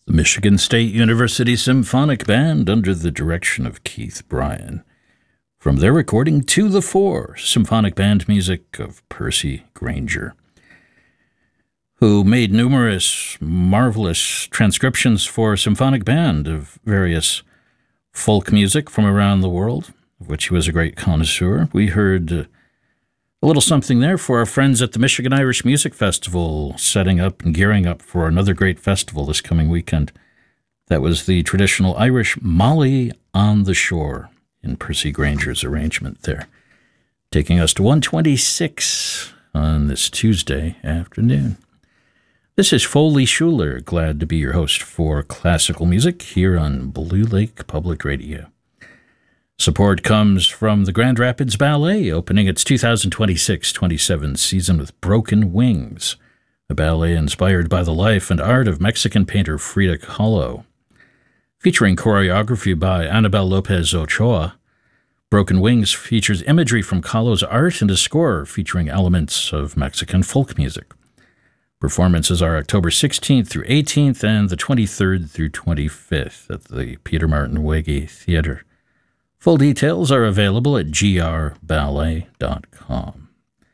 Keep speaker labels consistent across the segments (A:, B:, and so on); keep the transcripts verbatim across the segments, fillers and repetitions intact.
A: The Michigan State University Symphonic Band under the direction of Keith Bryan. From their recording To the Fore, symphonic band music of Percy Grainger, who made numerous marvelous transcriptions for symphonic band of various folk music from around the world, of which he was a great connoisseur. We heard uh, a little something there for our friends at the Michigan Irish Music Festival, setting up and gearing up for another great festival this coming weekend. That was the traditional Irish Molly on the Shore in Percy Grainger's arrangement there, taking us to one twenty-six on this Tuesday afternoon. This is Foley Schuler, glad to be your host for classical music here on Blue Lake Public Radio. Support comes from the Grand Rapids Ballet, opening its two thousand twenty-six twenty-seven season with Broken Wings, a ballet inspired by the life and art of Mexican painter Frida Kahlo. Featuring choreography by Anabel Lopez Ochoa, Broken Wings features imagery from Kahlo's art and a score featuring elements of Mexican folk music. Performances are October sixteenth through eighteenth and the twenty-third through twenty-fifth at the Peter Martin Wege Theater. Full details are available at g r ballet dot com.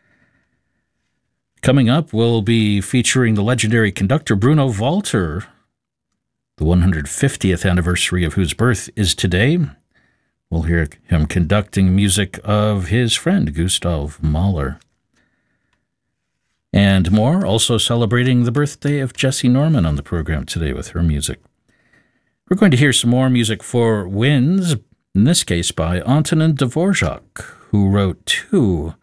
A: Coming up, we'll be featuring the legendary conductor Bruno Walter, the one hundred fiftieth anniversary of whose birth is today. We'll hear him conducting music of his friend Gustav Mahler. And more, also celebrating the birthday of Jessie Norman on the program today with her music. We're going to hear some more music for winds, in this case by Antonin Dvorak, who wrote two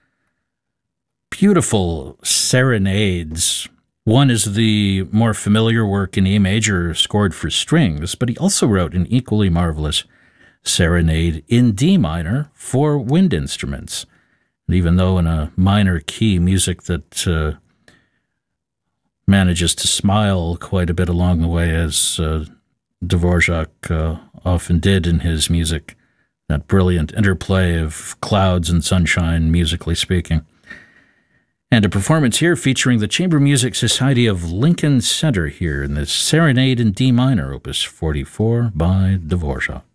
A: beautiful serenades. One is the more familiar work in E major scored for strings, but he also wrote an equally marvelous serenade in D minor for wind instruments. And even though in a minor key, music that uh, manages to smile quite a bit along the way, as uh, Dvorak uh, often did in his music, that brilliant interplay of clouds and sunshine, musically speaking. And a performance here featuring the Chamber Music Society of Lincoln Center here in this Serenade in D minor, opus forty-four by Dvorak.